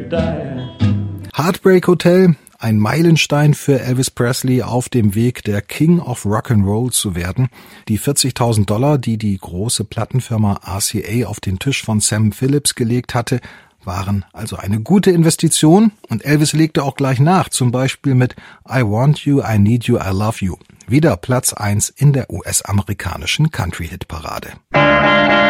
Heartbreak Hotel, ein Meilenstein für Elvis Presley auf dem Weg, der King of Rock'n'Roll zu werden. Die $40.000, die die große Plattenfirma RCA auf den Tisch von Sam Phillips gelegt hatte, waren also eine gute Investition, und Elvis legte auch gleich nach, zum Beispiel mit I Want You, I Need You, I Love You. Wieder Platz 1 in der US-amerikanischen Country-Hit-Parade.